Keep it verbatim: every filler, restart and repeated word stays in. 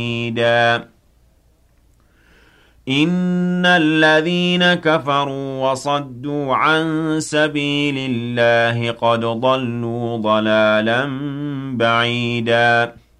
إِنَّ الَّذِينَ كَفَرُوا وَصَدُّوا عَن سَبِيلِ اللَّهِ قَدْ ضَلُّوا ضَلَالًا بَعِيدًا